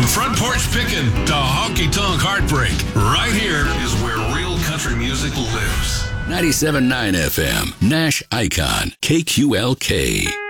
Front Porch Pickin' to Honky Tonk Heartbreak, right here is where real country music lives. 97.9 FM, Nash Icon, KQLK.